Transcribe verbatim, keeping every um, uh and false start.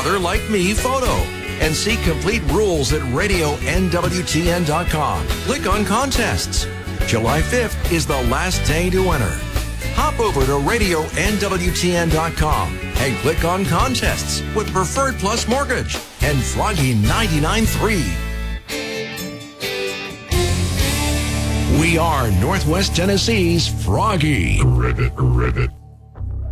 Brother Like Me photo. And see complete rules at radio N W T N dot com. Click on contests. July fifth is the last day to enter. Hop over to radio N W T N dot com and click on contests with Preferred Plus Mortgage and Froggy ninety-nine point three. We are Northwest Tennessee's Froggy. Ribbit, ribbit.